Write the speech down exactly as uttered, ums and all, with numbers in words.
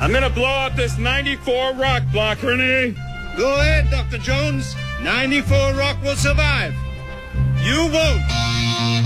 I'm gonna blow up this ninety-four rock block, Renee. Go ahead, Doctor Jones. ninety-four rock will survive. You won't.